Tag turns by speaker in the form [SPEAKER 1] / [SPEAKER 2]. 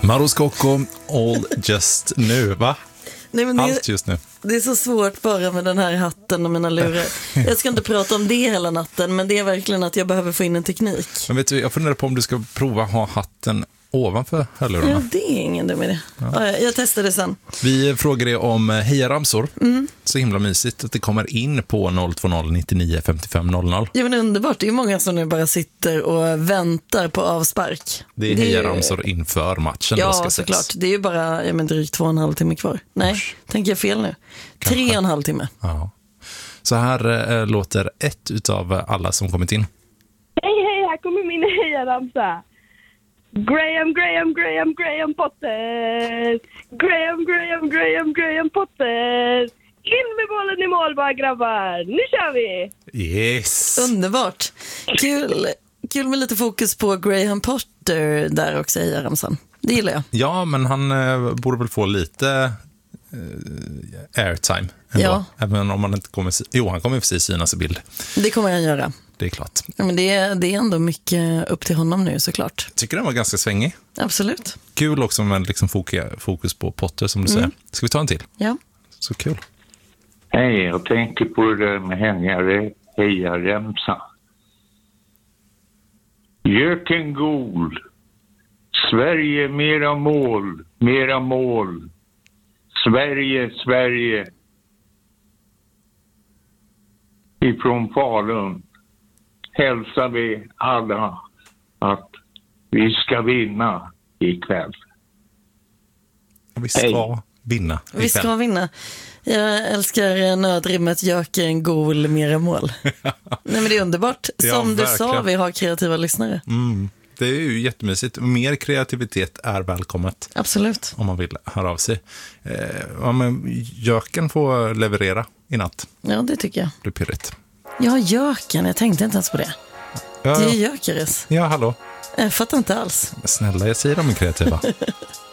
[SPEAKER 1] Mauro Scocco, All Just Nu, va?
[SPEAKER 2] Nej, men
[SPEAKER 1] Allt just nu.
[SPEAKER 2] Det är så svårt bara med den här hatten och mina lurar. Jag ska inte prata om det hela natten, men det är verkligen att jag behöver få in en teknik.
[SPEAKER 1] Men vet du, jag funderar på om du ska prova att ha hatten ovanför hörlurarna.
[SPEAKER 2] Ja, det är ingen dum idé. Ja, jag testar det sen.
[SPEAKER 1] Vi frågar dig om hejaramsor. Så himla mysigt att det kommer in på 020 99 55 00.
[SPEAKER 2] Ja, men underbart. Det är ju många som nu bara sitter och väntar på avspark.
[SPEAKER 1] Det är hejaramsor inför matchen.
[SPEAKER 2] Ja,
[SPEAKER 1] då ska
[SPEAKER 2] såklart.
[SPEAKER 1] ses.
[SPEAKER 2] Det är ju bara drygt 2,5 timme kvar. Nej, tänker jag fel nu. 3,5 timme.
[SPEAKER 1] Ja. Så här låter ett utav alla som kommit in.
[SPEAKER 3] Hej, här kommer min hejaramsa. Graham Potter. Graham Potter. In med bollen i mål bara, grabbar. Nu kör vi!
[SPEAKER 1] Yes!
[SPEAKER 2] Underbart. Kul med lite fokus på Graham Potter där också i ramsan. Det gillar jag.
[SPEAKER 1] Ja, men han borde väl få lite airtime ändå.
[SPEAKER 2] Ja.
[SPEAKER 1] Även om han inte kommer... Jo, han kommer precis synas i bild.
[SPEAKER 2] Det kommer han göra.
[SPEAKER 1] Det är klart.
[SPEAKER 2] Ja, men det är ändå mycket upp till honom nu, såklart.
[SPEAKER 1] Tycker den var ganska svängig.
[SPEAKER 2] Absolut.
[SPEAKER 1] Kul också med liksom fokus på Potter, som du säger. Ska vi ta en till?
[SPEAKER 2] Ja.
[SPEAKER 1] Så kul.
[SPEAKER 4] Hej, jag tänker på det där med hejaremsa. Jöken gol. Sverige mera mål. Sverige. Ifrån Falun hälsar vi alla att vi ska vinna ikväll.
[SPEAKER 1] Vi ska vinna.
[SPEAKER 2] Vi ska vinna. Jag älskar nödrimmet Jöken gol mera mål. Nej, men det är underbart. Som
[SPEAKER 1] Ja,
[SPEAKER 2] du sa,
[SPEAKER 1] verkligen.
[SPEAKER 2] vi har kreativa lyssnare.
[SPEAKER 1] Det är ju jättemysigt. Mer kreativitet är välkommet.
[SPEAKER 2] Absolut.
[SPEAKER 1] Om man vill höra av sig. Ja, men Jöken får leverera i natt.
[SPEAKER 2] Ja, det tycker jag.
[SPEAKER 1] Det är pirrigt.
[SPEAKER 2] Ja, Jöken. Jag tänkte inte ens på det.
[SPEAKER 1] Ja,
[SPEAKER 2] Det är Jökeres.
[SPEAKER 1] ja, hallå.
[SPEAKER 2] Jag fattar inte alls.
[SPEAKER 1] Snälla, jag säger de är kreativa.